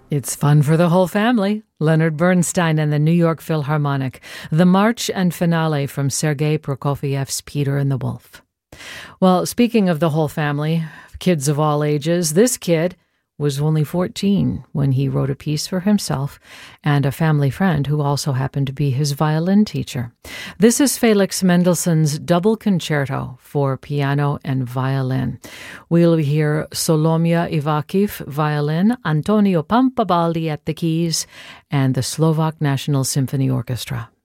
It's fun for the whole family. Leonard Bernstein and the New York Philharmonic. The March and Finale from Sergei Prokofiev's Peter and the Wolf. Well, speaking of the whole family, kids of all ages, this kid was only 14 when he wrote a piece for himself and a family friend who also happened to be his violin teacher. This is Felix Mendelssohn's Double Concerto for piano and violin. We'll hear Solomia Ivakiv, violin, Antonio Pampabaldi at the keys, and the Slovak National Symphony Orchestra.